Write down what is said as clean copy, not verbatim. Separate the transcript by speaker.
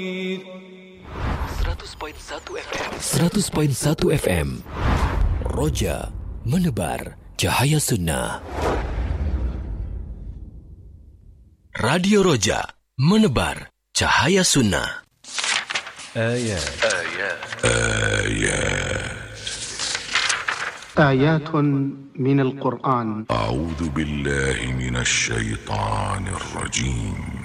Speaker 1: 100.1 FM 100.1 FM Roja menebar cahaya sunnah. Radio Roja menebar cahaya sunnah.
Speaker 2: آيات من القرآن.
Speaker 3: أعوذ بالله من الشيطان الرجيم.